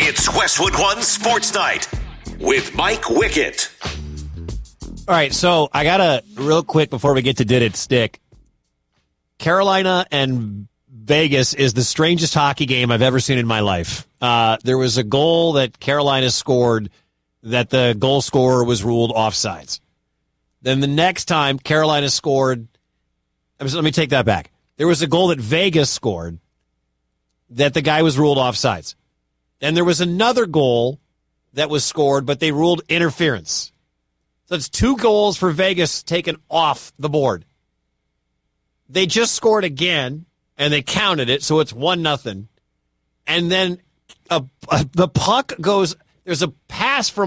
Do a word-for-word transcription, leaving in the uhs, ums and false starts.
It's Westwood One Sports Night with Mike Wickett. All right, so I got to, real quick before we get to Did It Stick, Carolina and Vegas is the strangest hockey game I've ever seen in my life. Uh, there was a goal that Carolina scored that the goal scorer was ruled offsides. Then the next time Carolina scored, let me take that back. There was a goal that Vegas scored that the guy was ruled offsides. And there was another goal that was scored, but they ruled interference. So it's two goals for Vegas taken off the board. They just scored again, and they counted it, so it's one nothing. And then a, a, the puck goes, there's a pass from